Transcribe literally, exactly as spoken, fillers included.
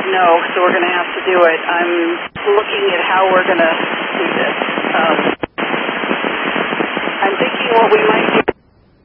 said no, so we're going to have to do it. I'm looking at how we're going to do this. Um, I'm thinking what we might do